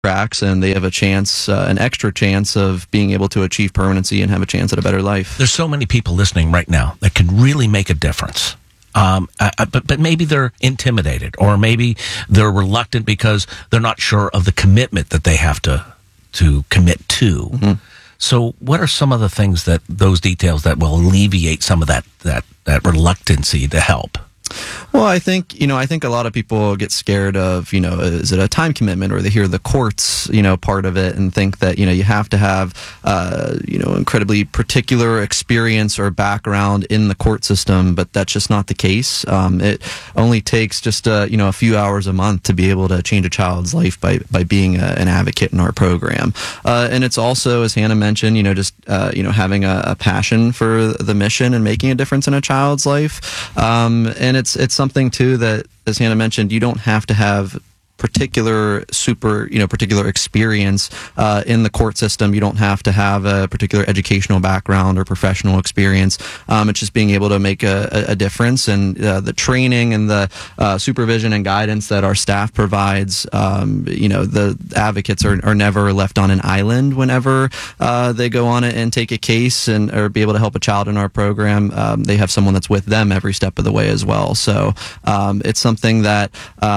cracks, and they have a chance, an extra chance of being able to achieve permanency and have a chance at a better life. There's so many people listening right now that can really make a difference. But maybe they're intimidated, or maybe they're reluctant because they're not sure of the commitment that they have to commit to. Mm-hmm. So what are some of the things those details that will alleviate some of that reluctancy to help? Well, I think a lot of people get scared of, is it a time commitment, or they hear the courts, part of it and think that, you have to have, incredibly particular experience or background in the court system, but that's just not the case. It only takes just, a few hours a month to be able to change a child's life by being an advocate in our program. And it's also, as Hannah mentioned, having a passion for the mission and making a difference in a child's life. And it's something too that, as Hannah mentioned, you don't have to have particular experience in the court system. You don't have to have a particular educational background or professional experience. It's just being able to make a difference, and the training and the supervision and guidance that our staff provides. The advocates are never left on an island whenever they go on it and take a case or be able to help a child in our program. They have someone that's with them every step of the way as well. So it's something that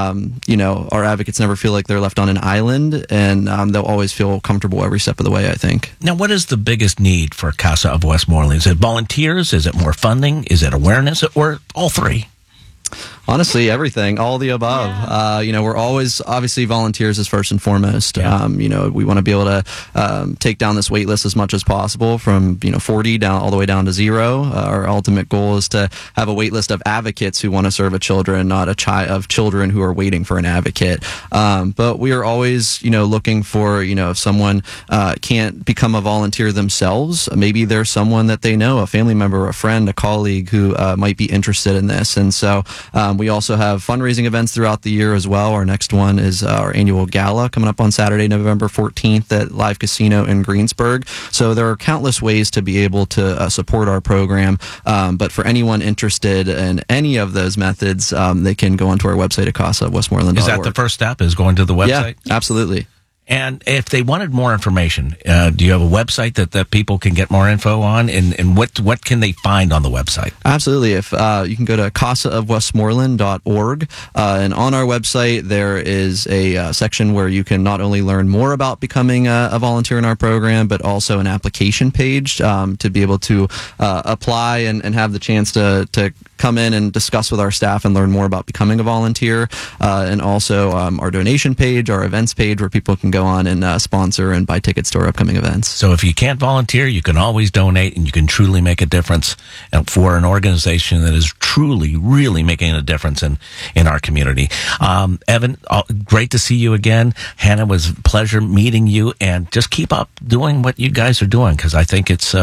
our advocates never feel like they're left on an island, and they'll always feel comfortable every step of the way, I think. Now, what is the biggest need for CASA of Westmoreland? Is it volunteers? Is it more funding? Is it awareness? Or all three? Honestly, everything, all the above. Yeah. We're always, obviously, volunteers is first and foremost. Yeah. We want to be able to take down this wait list as much as possible from 40 down all the way down to 0. Our ultimate goal is to have a wait list of advocates who want to serve children, not of children who are waiting for an advocate. But we are always, looking for, if someone can't become a volunteer themselves, maybe there's someone that they know, a family member, a friend, a colleague who might be interested in this. And so we also have fundraising events throughout the year as well. Our next one is our annual gala coming up on Saturday, November 14th at Live Casino in Greensburg. So there are countless ways to be able to support our program. But for anyone interested in any of those methods, they can go onto our website at CASAofWestmoreland.org. Is that the first step, is going to the website? Yeah, absolutely. And if they wanted more information, do you have a website that people can get more info on? And what can they find on the website? Absolutely. If you can go to CASAofWestmoreland.org, and on our website there is a section where you can not only learn more about becoming a volunteer in our program, but also an application page to be able to apply and have the chance to come in and discuss with our staff and learn more about becoming a volunteer, and also our donation page, our events page, where people can go on and sponsor and buy tickets to our upcoming events. So if you can't volunteer, you can always donate, and you can truly make a difference for an organization that is truly, really making a difference in our community. Evan, great to see you again. Hannah, it was a pleasure meeting you, and just keep up doing what you guys are doing, because I think it's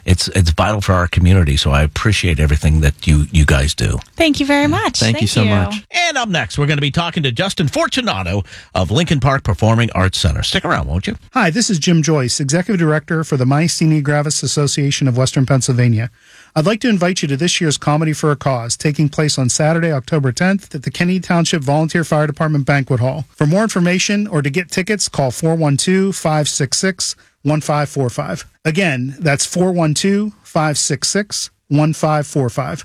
vital for our community. So I appreciate everything that you guys do. Thank you very much. Thank you so much. And up next, we're going to be talking to Justin Fortunato of Lincoln Park Performing Arts Center. Stick around, won't you? Hi, this is Jim Joyce, Executive Director for the Myasthenia Gravis Association of Western Pennsylvania. I'd like to invite you to this year's Comedy for a Cause, taking place on Saturday, October 10th at the Kennedy Township Volunteer Fire Department Banquet Hall. For more information or to get tickets, call 412-566-1545. Again, that's 412-566-1545.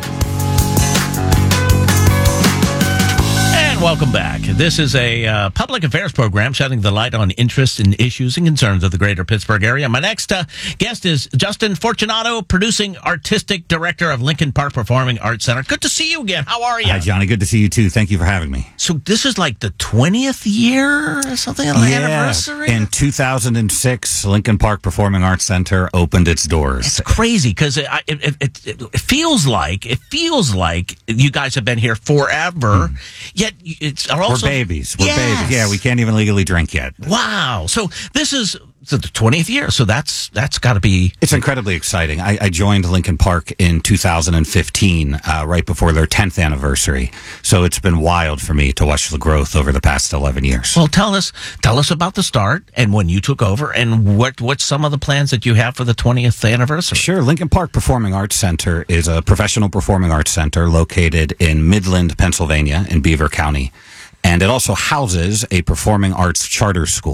Welcome back. This is a public affairs program shedding the light on interests and issues and concerns of the greater Pittsburgh area. My next guest is Justin Fortunato, producing artistic director of Lincoln Park Performing Arts Center. Good to see you again. How are you? Hi, Johnny. Good to see you, too. Thank you for having me. So this is like the 20th year or something? Anniversary? In 2006, Lincoln Park Performing Arts Center opened its doors. It's crazy because it feels like you guys have been here forever, yet it's also... We're babies. Yeah, we can't even legally drink yet. Wow. So this is the 20th year, so that's got to be... It's incredibly exciting. I joined Lincoln Park in 2015, right before their 10th anniversary. So it's been wild for me to watch the growth over the past 11 years. Well, tell us about the start and when you took over, and what's some of the plans that you have for the 20th anniversary. Sure. Lincoln Park Performing Arts Center is a professional performing arts center located in Midland, Pennsylvania, in Beaver County. And it also houses a performing arts charter school.